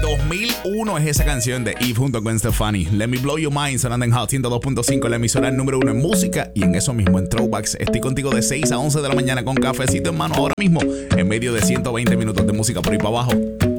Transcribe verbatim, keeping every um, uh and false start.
dos mil uno es esa canción de Eve junto con Stefani. Let Me Blow Your Mind, sonando en Hot ciento dos punto cinco, la emisora número uno en música. Y en eso mismo, en Throwbacks, estoy contigo de seis a once de la mañana con cafecito en mano ahora mismo, en medio de ciento veinte minutos de música por ahí para abajo.